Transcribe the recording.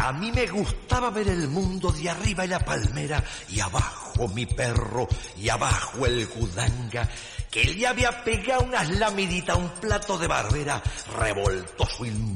A mí me gustaba ver el mundo de arriba y la palmera, y abajo mi perro, y abajo el gudanga, que le había pegado unas lamiditas a un plato de barbera, revoltoso y